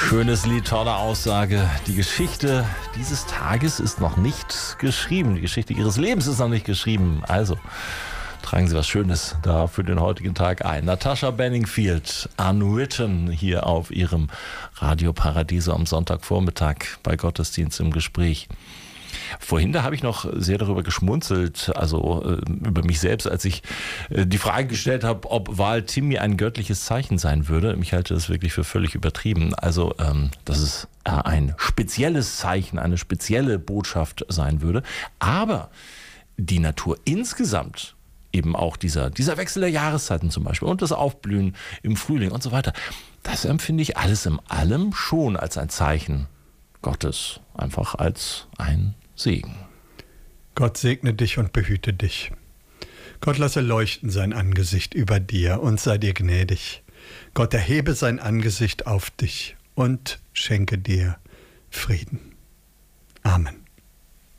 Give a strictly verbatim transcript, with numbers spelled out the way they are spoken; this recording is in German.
Schönes Lied, tolle Aussage. Die Geschichte dieses Tages ist noch nicht geschrieben. Die Geschichte Ihres Lebens ist noch nicht geschrieben. Also tragen Sie was Schönes da für den heutigen Tag ein. Natascha Bedingfield, Unwritten, hier auf Ihrem Radio Paradiso am Sonntagvormittag bei Gottesdienst im Gespräch. Vorhin, da habe ich noch sehr darüber geschmunzelt, also äh, über mich selbst, als ich äh, die Frage gestellt habe, ob Val Timmy ein göttliches Zeichen sein würde. Ich halte das wirklich für völlig übertrieben. Also, ähm, dass es äh, ein spezielles Zeichen, eine spezielle Botschaft sein würde. Aber die Natur insgesamt, eben auch dieser, dieser Wechsel der Jahreszeiten zum Beispiel und das Aufblühen im Frühling und so weiter, das empfinde ich alles in allem schon als ein Zeichen Gottes, einfach als ein Segen. Gott segne dich und behüte dich. Gott lasse leuchten sein Angesicht über dir und sei dir gnädig. Gott erhebe sein Angesicht auf dich und schenke dir Frieden. Amen.